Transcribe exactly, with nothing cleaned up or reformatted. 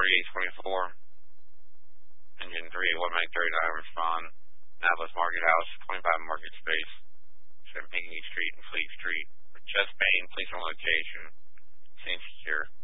thirty-eight twenty-four. Engine three, one Mike thirty-nine, respond. Annapolis Market House, twenty-five Market Space, Champaign Street and Fleet Street. Chest pain, please on location. Seems secure.